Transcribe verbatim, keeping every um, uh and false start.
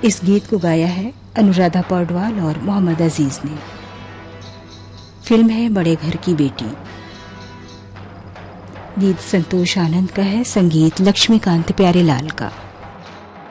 इस गीत को गाया है अनुराधा पौडवाल और मोहम्मद अजीज ने। फिल्म है बड़े घर की बेटी। गीत संतोष आनंद का है, संगीत लक्ष्मीकांत प्यारेलाल का।